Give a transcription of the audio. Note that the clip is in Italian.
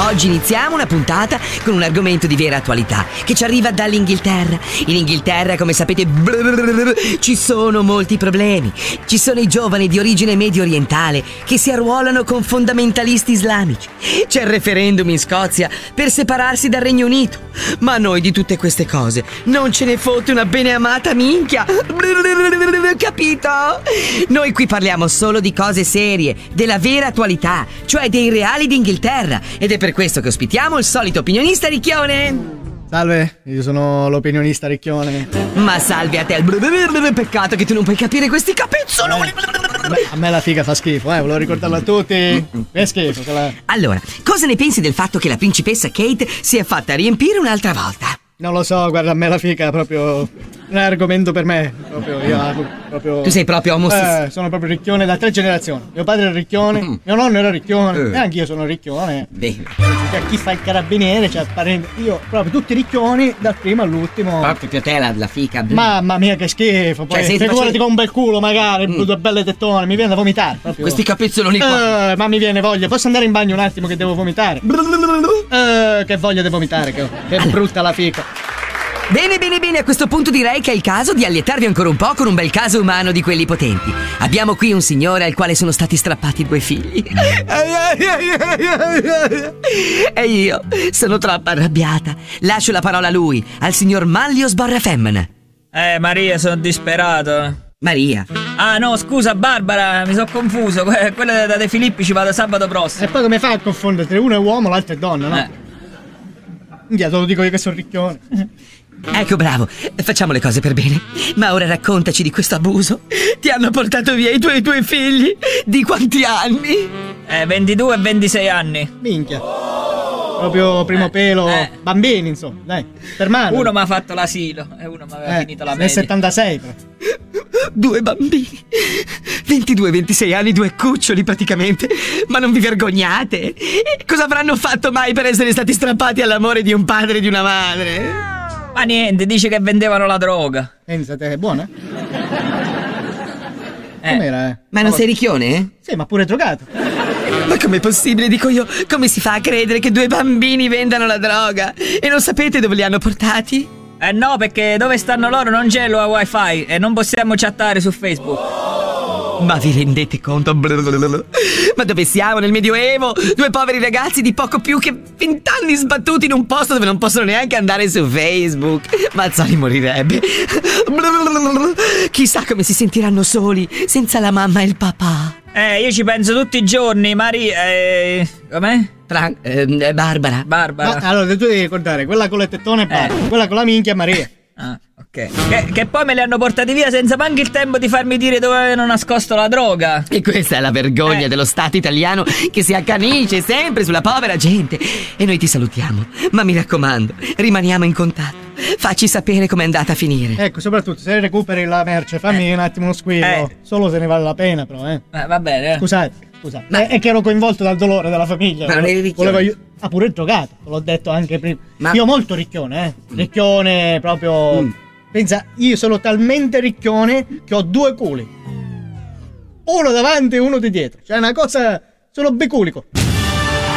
Oggi iniziamo una puntata con un argomento di vera attualità che ci arriva dall'Inghilterra. In Inghilterra, come sapete, ci sono molti problemi. Ci sono i giovani di origine medio orientale che si arruolano con fondamentalisti islamici. C'è il referendum in Scozia per separarsi dal Regno Unito. Ma a noi di tutte queste cose non ce ne fotte una beneamata minchia. Capito? Noi qui parliamo solo di cose serie, della vera attualità, cioè dei reali d'Inghilterra. Ed è per questo che ospitiamo il solito opinionista Ricchione. Salve, io sono l'opinionista Ricchione. Ma salve a te. Peccato che tu non puoi capire questi capezzoloni. Beh, a me la figa fa schifo, volevo ricordarlo a tutti. È schifo. Allora, cosa ne pensi del fatto che la principessa Kate si è fatta riempire un'altra volta? Non lo so, guarda, a me la figa proprio un argomento per me. Proprio. Tu sei proprio omosessuale. Sono proprio Ricchione da 3 generazioni. Mio padre era Ricchione, mio nonno era Ricchione, e anch'io sono Ricchione. Bene. Cioè, chi fa il carabiniere, cioè parente. Io proprio tutti Ricchioni, dal primo all'ultimo. Proprio te la fica. Mamma mia, che schifo. Poi figurati con un bel culo, magari, due belle tettone, mi viene da vomitare. Proprio. Questi capezzoloni qua. Ma mi viene voglia. Posso andare in bagno un attimo che devo vomitare? Che voglia di vomitare, che brutta la fica. Bene, a questo punto direi che è il caso di allietarvi ancora un po' con un bel caso umano di quelli potenti. Abbiamo qui un signore al quale sono stati strappati 2 figli. E io sono troppo arrabbiata. Lascio la parola a lui, al signor Manlio Sborra Femmina. Maria, sono disperato. Maria. Ah no, scusa Barbara, mi sono confuso. Quella da De Filippi ci vado sabato prossimo. E poi come fai a confonderti? Uno è uomo, l'altro è donna, no? Te lo dico io che sono Ricchione. Ecco, bravo, facciamo le cose per bene. Ma ora raccontaci di questo abuso. Ti hanno portato via i tuoi 2 figli. Di quanti anni? 22 e 26 anni. Minchia. Proprio primo pelo. Bambini, insomma, dai, per mano. Uno mi ha fatto l'asilo e uno mi aveva finito la media. Nel 76 2 bambini, 22-26 anni, 2 cuccioli praticamente. Ma non vi vergognate? Cosa avranno fatto mai per essere stati strappati all'amore di un padre e di una madre? Ma niente, dice che vendevano la droga. Pensate, è buona? Com'era? Ma non sei Ricchione? Sì, ma pure drogato. Ma com'è possibile, dico io? Come si fa a credere che 2 bambini vendano la droga? E non sapete dove li hanno portati? No, perché dove stanno loro non c'è lo wifi e non possiamo chattare su Facebook. Ma vi rendete conto? Ma dove siamo? Nel Medioevo? 2 poveri ragazzi di poco più che 20 anni sbattuti in un posto dove non possono neanche andare su Facebook. Mazzoli morirebbe. Chissà come si sentiranno soli senza la mamma e il papà. Io ci penso tutti i giorni, Maria. Com'è? Barbara. Ma, allora, tu devi ricordare, quella con le tettone è Barbara, quella con la minchia è Maria. Ah, ok. Che poi me li hanno portati via senza neanche il tempo di farmi dire dove avevano nascosto la droga. E questa è la vergogna dello Stato italiano che si accanisce sempre sulla povera gente. E noi ti salutiamo, ma mi raccomando, rimaniamo in contatto. Facci sapere com'è andata a finire. Ecco, soprattutto se recuperi la merce, fammi un attimo uno squillo. Solo se ne vale la pena, però, va bene. Scusate. È che ero coinvolto dal dolore della famiglia. Ma non eri Ricchione? Pure giocato, l'ho detto anche prima. Ma... Io molto Ricchione, Ricchione proprio. Pensa, io sono talmente Ricchione che ho 2 culi. Uno davanti e uno di dietro. Cioè, una cosa. Sono biculico.